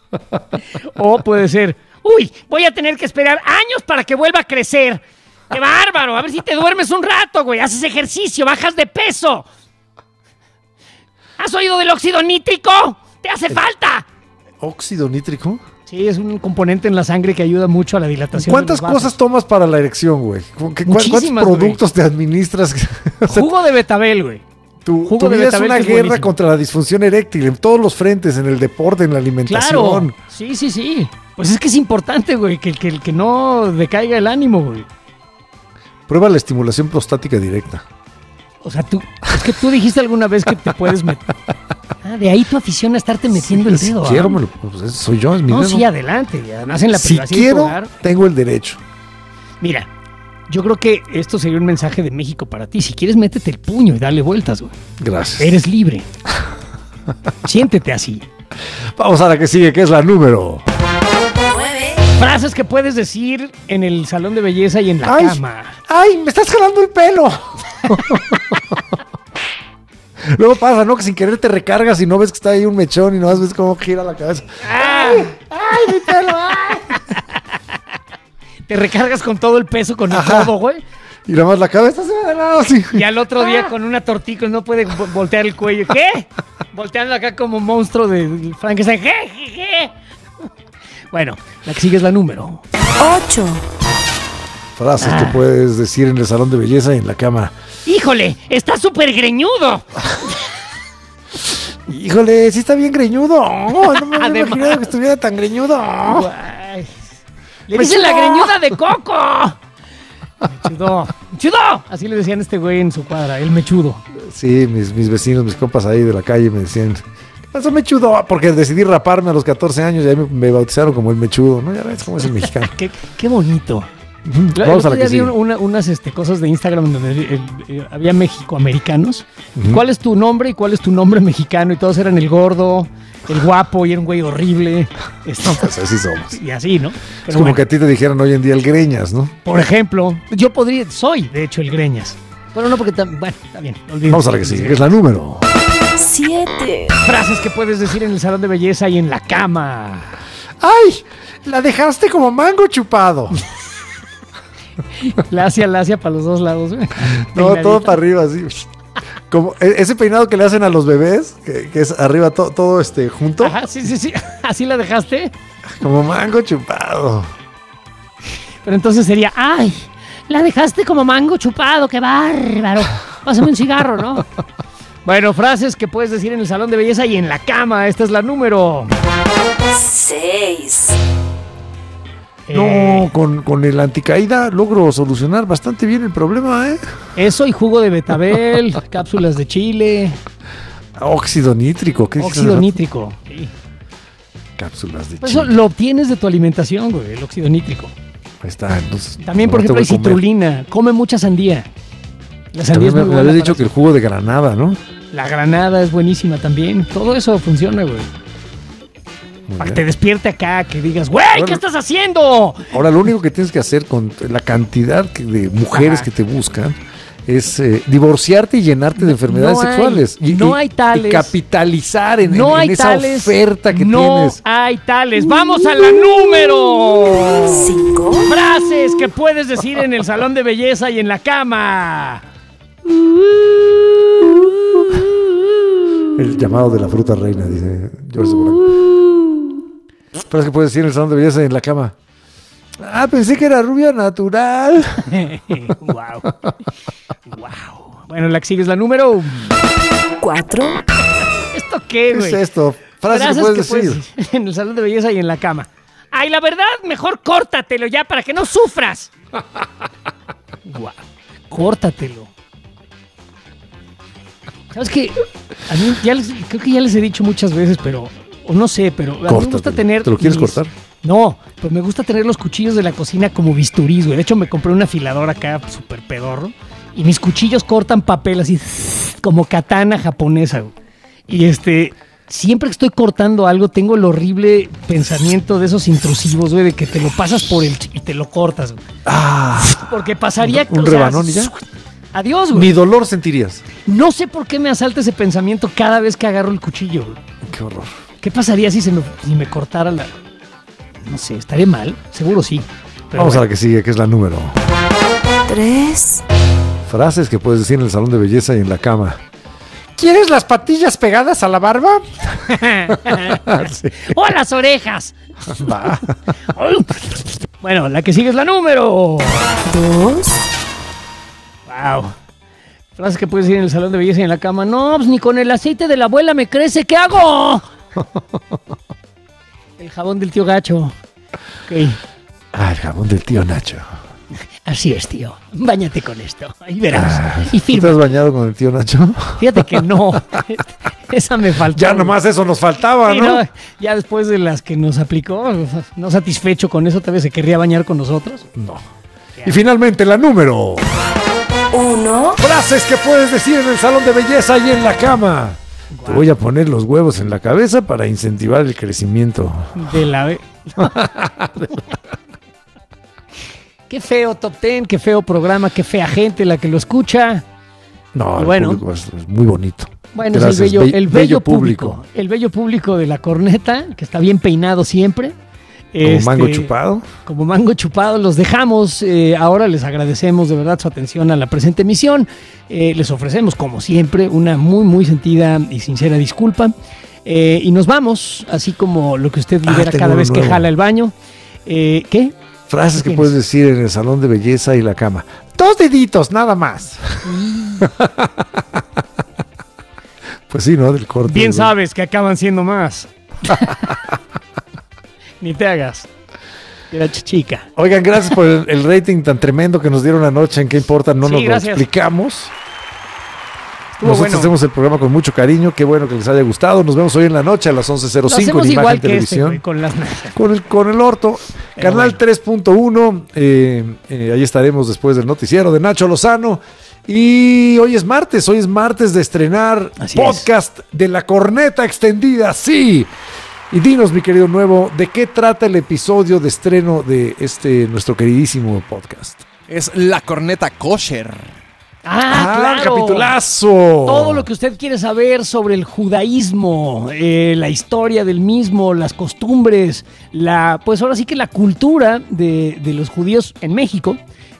O puede ser, uy, voy a tener que esperar años para que vuelva a crecer. ¡Qué bárbaro! A ver si te duermes un rato, güey. Haces ejercicio, bajas de peso. ¿Has oído del óxido nítrico? ¡Te hace falta! ¿Óxido nítrico? Sí, es un componente en la sangre que ayuda mucho a la dilatación. ¿Cuántas cosas tomas para la erección, güey? ¿Cuántos productos te administras? O sea, jugo de betabel, güey. Tu vida es una guerra contra la disfunción eréctil en todos los frentes, en el deporte, en la alimentación. Claro, sí. Pues es que es importante, güey, que no decaiga el ánimo, güey. Prueba la estimulación prostática directa. O sea, es que tú dijiste alguna vez que te puedes meter. De ahí tu afición a estarte metiendo el dedo. Si quiero, pues soy yo, es mi dedo. No, sí, adelante. Además, en la privacidad. Si quiero, tengo el derecho. Mira, yo creo que esto sería un mensaje de México para ti. Si quieres, métete el puño y dale vueltas, güey. Gracias. Eres libre. Siéntete así. Vamos a la que sigue, que es la número 9. Frases que puedes decir en el salón de belleza y en la cama. ¡Ay, me estás jalando el pelo! Luego pasa, ¿no? Que sin querer te recargas y no ves que está ahí un mechón y no ves cómo gira la cabeza. ¡Ay, mi pelo! ¡Ay! Te recargas con todo el peso, con el codo, güey. Y nada más la cabeza se va de lado, sí. Y al otro día con una tortica no puede voltear el cuello. ¿Qué? Volteando acá como monstruo de Frankenstein. ¿Qué? Bueno, la que sigue es la número 8. Frases que puedes decir en el salón de belleza y en la cama. ¡Híjole! ¡Está súper greñudo! ¡Híjole! ¡Sí está bien greñudo! No me había imaginado que estuviera tan greñudo. Guay. ¡Le dicen la greñuda de Coco! ¡Mechudo! Así le decían a este güey en su cuadra, el mechudo. Sí, mis vecinos, mis compas ahí de la calle me decían... ¿Qué pasó, mechudo? Porque decidí raparme a los 14 años y ahí me bautizaron como el mechudo, ¿no? Ya ves cómo es el mexicano. Qué bonito. Vamos a la que sigue. Había unas cosas de Instagram donde había mexicoamericanos. ¿Cuál es tu nombre y cuál es tu nombre mexicano? Y todos eran el gordo, el guapo y era un güey horrible. Pues así somos. Y así, ¿no? Pero es como que a ti te dijeran hoy en día el greñas, ¿no? Por ejemplo, soy de hecho el greñas. Pero no porque, bueno, está bien. Vamos a la que sigue, que es la número 7. Frases que puedes decir en el salón de belleza y en la cama. ¡Ay! La dejaste como mango chupado. Lacia para los dos lados. No, todo para arriba, así. Como ese peinado que le hacen a los bebés, que es arriba todo junto. Ajá, sí. ¿Así la dejaste? Como mango chupado. Pero entonces sería, ¡ay! La dejaste como mango chupado, qué bárbaro. Pásame un cigarro, ¿no? Bueno, frases que puedes decir en el salón de belleza y en la cama. Esta es la número 6. No, con el anticaída logro solucionar bastante bien el problema, ¿eh? Eso y jugo de betabel, cápsulas de chile. Óxido nítrico. ¿Qué óxido nítrico. Sí. Cápsulas de pues chile. Eso lo obtienes de tu alimentación, güey, el óxido nítrico. Ahí está, entonces. También, por ejemplo, hay citrulina. Come mucha sandía. La sandía también me habías dicho que el jugo de granada, ¿no? La granada es buenísima también. Todo eso funciona, güey. Para que te despierte acá, que digas, güey, ¿qué estás haciendo? Ahora, lo único que tienes que hacer con la cantidad de mujeres que te buscan es divorciarte y llenarte de enfermedades sexuales. No hay tales. Y capitalizar en esa oferta que tienes. No hay tales. Vamos a la número 5. Frases que puedes decir en el salón de belleza y en la cama. El llamado de la fruta reina, dice George Blanco. Frases que puedes decir en el salón de belleza y en la cama. Ah, pensé que era rubia natural. Wow. Bueno, la que sigue es la número 4. ¿Esto qué, güey? ¿Qué es esto? Frases que puedes decir en el salón de belleza y en la cama. Ay, la verdad, mejor córtatelo ya para que no sufras. Wow. Córtatelo. ¿Sabes qué? A mí creo que ya les he dicho muchas veces, pero... O no sé, pero a mí me gusta tener... ¿Te lo quieres cortar? No, pues me gusta tener los cuchillos de la cocina como bisturís, güey. De hecho, me compré un afilador acá súper pedorro. Y mis cuchillos cortan papel así, como katana japonesa, güey. Y siempre que estoy cortando algo, tengo el horrible pensamiento de esos intrusivos, güey, de que te lo pasas por y te lo cortas, güey. Porque pasaría... ¿Un rebanón y ya? Adiós, güey. Ni dolor sentirías. No sé por qué me asalta ese pensamiento cada vez que agarro el cuchillo, güey. Qué horror. ¿Qué pasaría si si me cortara la... No sé, ¿estaría mal? Seguro sí. Pero Vamos a bueno. la que sigue, que es la número. 3, Frases que puedes decir en el salón de belleza y en la cama. ¿Quieres las patillas pegadas a la barba? Sí. ¡O a las orejas! Va. Bueno, la que sigue es la número. 2, Wow. Frases que puedes decir en el salón de belleza y en la cama. No, pues ni con el aceite de la abuela me crece. ¿Qué hago? El jabón del tío Gacho. Ok. Ah, el jabón del tío Nacho. Así es, tío. Báñate con esto. Ahí verás. Y ¿Tú te firma. has bañado con el tío Nacho? Fíjate que no. Esa me faltó. Ya nomás eso nos faltaba, Sí, ¿no? no, ya después de las que nos aplicó, no satisfecho con eso, tal vez se querría bañar con nosotros. No. Y finalmente la número. 1, Frases que puedes decir en el salón de belleza y en la cama. Te voy a poner los huevos en la cabeza para incentivar el crecimiento. De la... Qué feo Top Ten, qué feo programa, qué fea gente la que lo escucha. No, Y el bueno. público es muy bonito. Bueno, Gracias, es el bello público. El bello público de la corneta, que está bien peinado siempre. Como mango chupado. Como mango chupado, los dejamos. Ahora les agradecemos de verdad su atención a la presente emisión. Les ofrecemos, como siempre, una muy, muy sentida y sincera disculpa. Y nos vamos, así como lo que usted libera tengo cada uno vez que nuevo. jala el baño. ¿Qué? Frases que ¿Qué puedes decir en el salón de belleza y la cama. 2 deditos, nada más. Pues sí, ¿no? Del corte. Bien güey. sabes que acaban siendo más. Ni te hagas. Era chica. Oigan, gracias por el rating tan tremendo que nos dieron anoche. ¿En qué importa? No Sí, nos lo gracias. explicamos. Estuvo Nosotros bueno. hacemos el programa con mucho cariño. Qué bueno que les haya gustado. Nos vemos hoy en la noche a las Lo 11:05 hacemos en igual Imagen que Televisión. güey, con las Con el orto. Pero Canal bueno. 3.1. Ahí estaremos después del noticiero de Nacho Lozano. Y hoy es martes de estrenar Así podcast de La Corneta Extendida. Sí. Y dinos, mi querido Nuevo, ¿de qué trata el episodio de estreno de nuestro queridísimo podcast? Es La Corneta Kosher. claro. ¡Capitulazo! Todo lo que usted quiere saber sobre el judaísmo, la historia del mismo, las costumbres, pues ahora sí que la cultura de los judíos en México,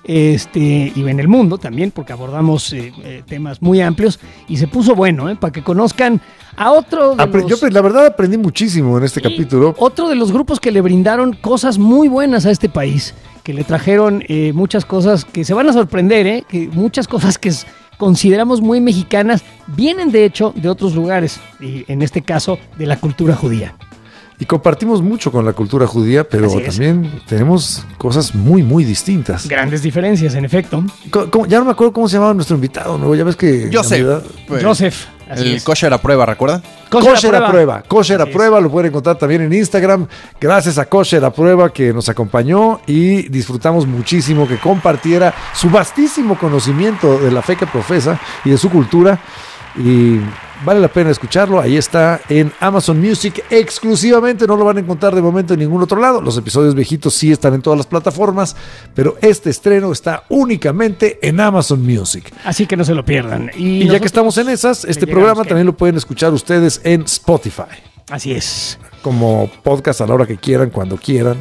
y en el mundo también, porque abordamos temas muy amplios y se puso bueno, para que conozcan a otro de los... Yo la verdad aprendí muchísimo en este capítulo. Otro de los grupos que le brindaron cosas muy buenas a este país, que le trajeron muchas cosas que se van a sorprender, que muchas cosas que consideramos muy mexicanas vienen de hecho de otros lugares, y en este caso de la cultura judía. Y compartimos mucho con la cultura judía, pero Así es. también tenemos cosas muy, muy distintas. Grandes diferencias, en efecto. Ya no me acuerdo cómo se llamaba nuestro invitado, ¿no? Ya ves que... Joseph. Navidad- Pues, Joseph. Así El es. Kosher a prueba, ¿recuerda? Kosher a prueba. Kosher a Así es. prueba, lo pueden encontrar también en Instagram. Gracias a Kosher a prueba que nos acompañó y disfrutamos muchísimo que compartiera su vastísimo conocimiento de la fe que profesa y de su cultura. Y vale la pena escucharlo. Ahí está en Amazon Music exclusivamente. No lo van a encontrar de momento en ningún otro lado. Los episodios viejitos sí están en todas las plataformas, pero este estreno está únicamente en Amazon Music. Así que no se lo pierdan. Y ya que estamos en esas, este llegamos, programa ¿qué? también lo pueden escuchar ustedes en Spotify. Así es. Como podcast a la hora que quieran, cuando quieran.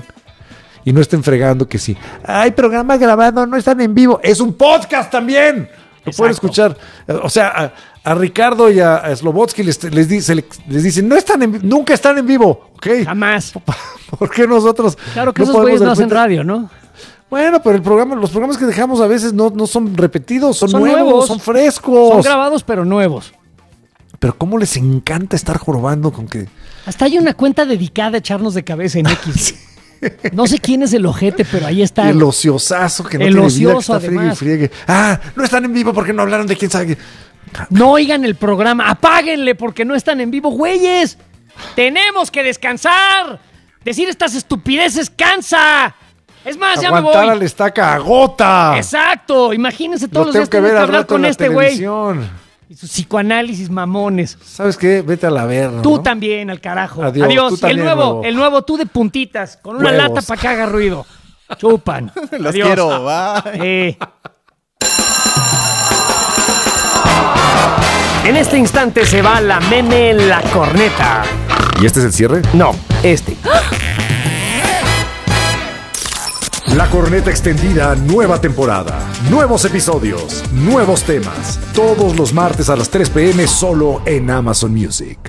Y no estén fregando que sí. Hay programa grabado, no están en vivo. Es un podcast también. Lo pueden Exacto. escuchar. O sea, a Ricardo y a Slobodsky les dicen, nunca están en vivo. ¿Ok? Jamás. ¿Por qué nosotros? Claro que no esos podemos güeyes de no hacen repente- radio, ¿no? Bueno, pero los programas que dejamos a veces no son repetidos, son Son nuevos, nuevos. son frescos. Son grabados, pero nuevos. Pero cómo les encanta estar jorobando con que... Hasta hay una cuenta dedicada a echarnos de cabeza en X. No sé quién es el ojete, pero ahí está. El ociosazo que no El tiene vida, que ocioso, está friegue y además. friegue. No están en vivo porque no hablaron de quién sabe qué. No oigan el programa, apáguenle porque no están en vivo, güeyes. Tenemos que descansar. Decir estas estupideces cansa. Es más, ya me Aguantar voy. al estaca agota. Exacto, imagínense todos Lo los días tengo que tener ver que al hablar rato en con la este güey. televisión. Y sus psicoanálisis mamones. ¿Sabes qué? Vete a la verga. Tú ¿no? también, al carajo. Adiós, tú también, el huevo. nuevo tú de puntitas, con una Huevos. lata para que haga ruido. Chupan. Los Adiós. quiero, bye. En este instante se va la meme La Corneta. ¿Y este es el cierre? No, este. La Corneta Extendida, nueva temporada. Nuevos episodios, nuevos temas. Todos los martes a las 3 p.m. solo en Amazon Music.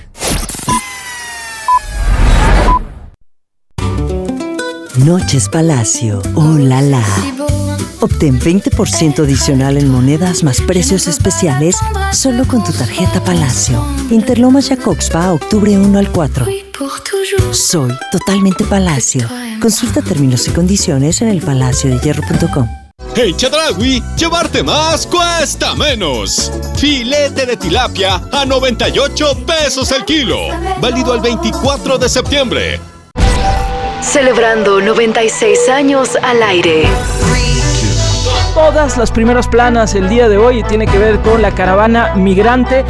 Noches Palacio, oh la la. Obtén 20% adicional en monedas más precios especiales solo con tu tarjeta Palacio. Interlomas Jacobspa, octubre 1 al 4. Soy totalmente Palacio. Consulta términos y condiciones en elpalaciodehierro.com. En Chedraui, llevarte más cuesta menos. Filete de tilapia a 98 pesos el kilo. Válido el 24 de septiembre. Celebrando 96 años al aire. Todas las primeras planas el día de hoy tiene que ver con la caravana migrante.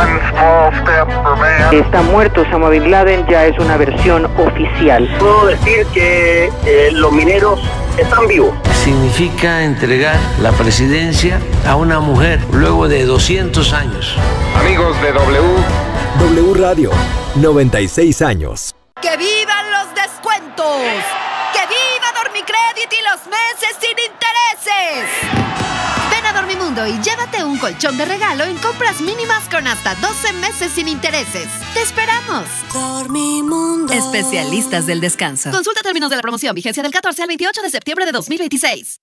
Está muerto Osama Bin Laden, ya es una versión oficial. Puedo decir que los mineros están vivos. Significa entregar la presidencia a una mujer luego de 200 años. Amigos de W Radio, 96 años. ¡Que vivan los descuentos! ¡Que viva Dormicredit y los meses sin intereses! Ven a Dormimundo y llévate un colchón de regalo en compras mínimas con hasta 12 meses sin intereses. ¡Te esperamos! Dormimundo. Especialistas del descanso. Consulta términos de la promoción. Vigencia del 14 al 28 de septiembre de 2026.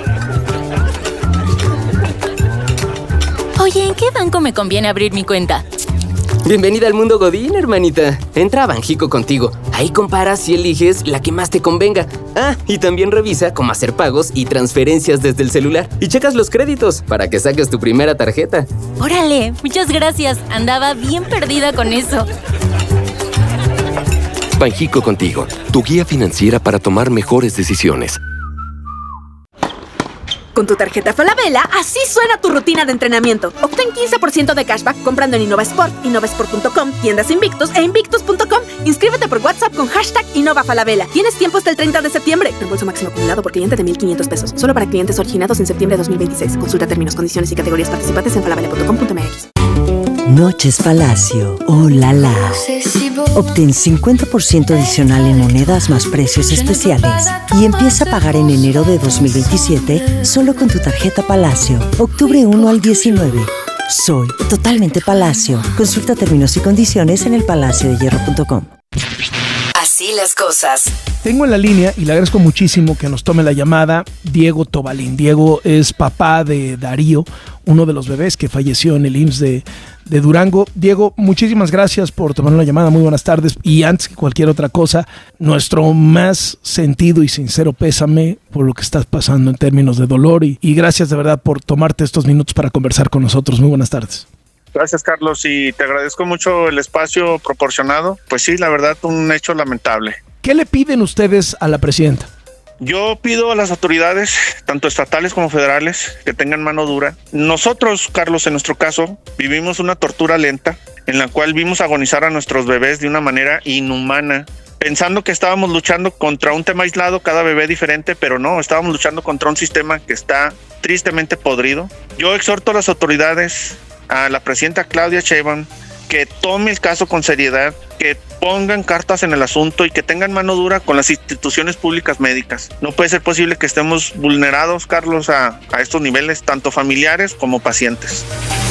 Oye, ¿en qué banco me conviene abrir mi cuenta? Bienvenida al mundo Godín, hermanita. Entra a Banjico Contigo. Ahí comparas y eliges la que más te convenga. Ah, y también revisa cómo hacer pagos y transferencias desde el celular. Y checas los créditos para que saques tu primera tarjeta. ¡Órale! Muchas gracias. Andaba bien perdida con eso. Banjico Contigo, tu guía financiera para tomar mejores decisiones. Con tu tarjeta Falabella, así suena tu rutina de entrenamiento. Obtén 15% de cashback comprando en InnovaSport, innovasport.com, tiendas Invictus e invictus.com. Inscríbete por WhatsApp con hashtag InnovaFalabella. Tienes tiempo hasta el 30 de septiembre. Reembolso máximo acumulado por cliente de $1,500. Solo para clientes originados en septiembre de 2026. Consulta términos, condiciones y categorías participantes en falabella.com.mx. Noches Palacio, oh la la. Obtén 50% adicional en monedas más precios especiales y empieza a pagar en enero de 2027 solo con tu tarjeta Palacio, octubre 1 al 19. Soy totalmente Palacio. Consulta términos y condiciones en elpalaciodehierro.com. Así las cosas. Tengo en la línea, y le agradezco muchísimo que nos tome la llamada, Diego Tobalín. Diego es papá de Darío, uno de los bebés que falleció en el IMSS de Durango. Diego, muchísimas gracias por tomar la llamada. Muy buenas tardes. Y antes que cualquier otra cosa, nuestro más sentido y sincero pésame por lo que estás pasando en términos de dolor. Y gracias de verdad por tomarte estos minutos para conversar con nosotros. Muy buenas tardes. Gracias, Carlos, y te agradezco mucho el espacio proporcionado. Pues sí, la verdad, un hecho lamentable. ¿Qué le piden ustedes a la presidenta? Yo pido a las autoridades, tanto estatales como federales, que tengan mano dura. Nosotros, Carlos, en nuestro caso, vivimos una tortura lenta en la cual vimos agonizar a nuestros bebés de una manera inhumana, pensando que estábamos luchando contra un tema aislado, cada bebé diferente, pero no, estábamos luchando contra un sistema que está tristemente podrido. Yo exhorto a las autoridades, a la presidenta Claudia Sheinbaum, que tome el caso con seriedad, que pongan cartas en el asunto y que tengan mano dura con las instituciones públicas médicas. No puede ser posible que estemos vulnerados, Carlos, a estos niveles, tanto familiares como pacientes.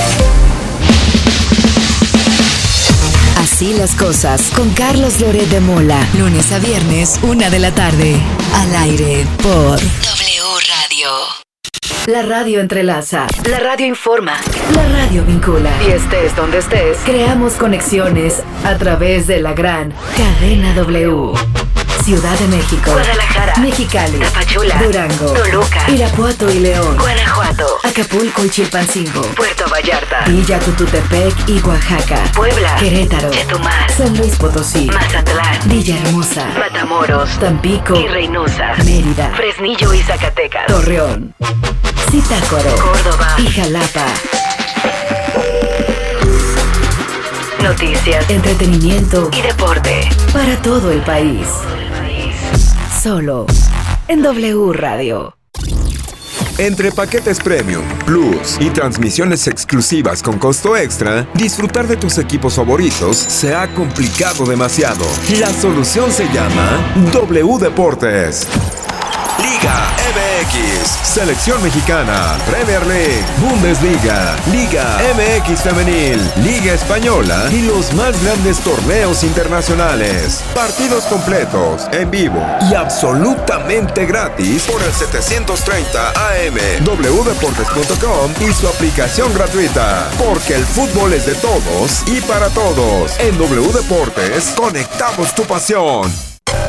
Así las cosas con Carlos Loret de Mola. Lunes a viernes, 1 de la tarde. Al aire por W Radio. La radio entrelaza, la radio informa, la radio vincula. Y estés donde estés, creamos conexiones a través de la gran cadena W. Ciudad de México, Guadalajara, Mexicali, Tapachula, Durango, Toluca, Irapuato y León, Guanajuato, Acapulco y Chilpancingo, Puerto Vallarta, Villa Tututepec y Oaxaca, Puebla, Querétaro, Chetumal, San Luis Potosí, Mazatlán, Villahermosa, Matamoros, Tampico y Reynosa, Mérida, Fresnillo y Zacatecas, Torreón, Zitácuaro, Córdoba y Jalapa. Noticias, entretenimiento y deporte para todo el país. Solo en W Radio. Entre paquetes Premium, Plus y transmisiones exclusivas con costo extra, disfrutar de tus equipos favoritos se ha complicado demasiado. La solución se llama W Deportes. Liga MX, Selección Mexicana, Premier League, Bundesliga, Liga MX Femenil, Liga Española y los más grandes torneos internacionales. Partidos completos, en vivo y absolutamente gratis por el 730 AM, wdeportes.com y su aplicación gratuita. Porque el fútbol es de todos y para todos. En W Deportes, conectamos tu pasión.